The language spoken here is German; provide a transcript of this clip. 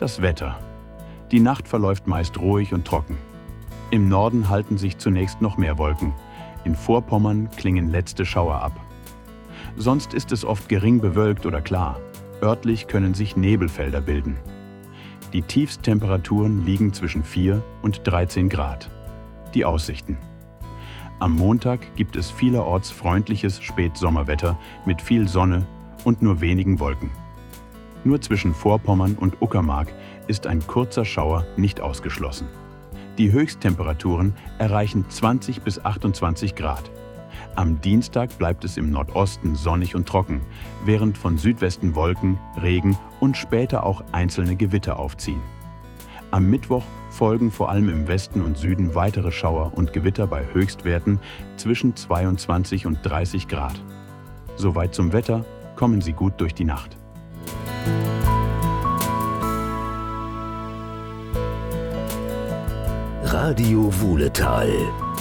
Das Wetter. Die Nacht verläuft meist ruhig und trocken. Im Norden halten sich zunächst noch mehr Wolken. In Vorpommern klingen letzte Schauer ab. Sonst ist es oft gering bewölkt oder klar. Örtlich können sich Nebelfelder bilden. Die Tiefsttemperaturen liegen zwischen 4 und 13 Grad. Die Aussichten. Am Montag gibt es vielerorts freundliches Spätsommerwetter mit viel Sonne und nur wenigen Wolken. Nur zwischen Vorpommern und Uckermark ist ein kurzer Schauer nicht ausgeschlossen. Die Höchsttemperaturen erreichen 20 bis 28 Grad. Am Dienstag bleibt es im Nordosten sonnig und trocken, während von Südwesten Wolken, Regen und später auch einzelne Gewitter aufziehen. Am Mittwoch folgen vor allem im Westen und Süden weitere Schauer und Gewitter bei Höchstwerten zwischen 22 und 30 Grad. Soweit zum Wetter, kommen Sie gut durch die Nacht. Radio Wuhletal